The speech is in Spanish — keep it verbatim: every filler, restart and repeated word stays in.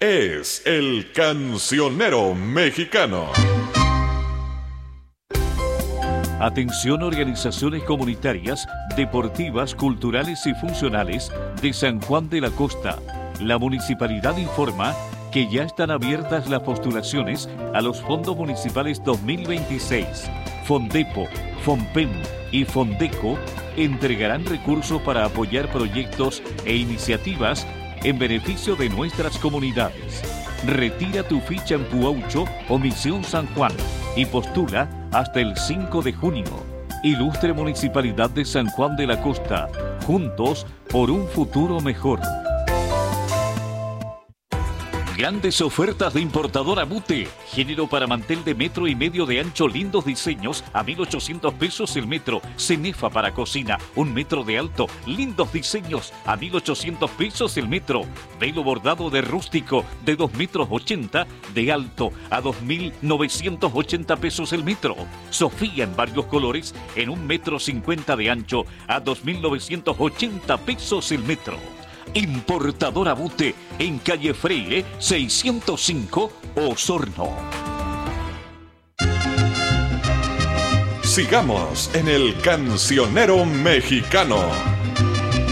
es el Cancionero Mexicano. Atención, organizaciones comunitarias, deportivas, culturales y funcionales de San Juan de la Costa. La municipalidad informa que ya están abiertas las postulaciones a los fondos municipales dos mil veintiséis. Fondepo, Fonpem y Fondeco entregarán recursos para apoyar proyectos e iniciativas en beneficio de nuestras comunidades. Retira tu ficha en Puaucho o Misión San Juan y postula hasta el cinco de junio. Ilustre Municipalidad de San Juan de la Costa, juntos por un futuro mejor. Grandes ofertas de importadora Bute. Género para mantel de metro y medio de ancho, lindos diseños a mil ochocientos pesos el metro. Cenefa para cocina, un metro de alto, lindos diseños a mil ochocientos pesos el metro. Velo bordado de rústico de dos metros ochenta de alto a dos mil novecientos ochenta pesos el metro. Sofía en varios colores en un metro cincuenta de ancho a dos mil novecientos ochenta pesos el metro. Importadora Bute en calle Freire seiscientos cinco, Osorno. Sigamos en el Cancionero Mexicano.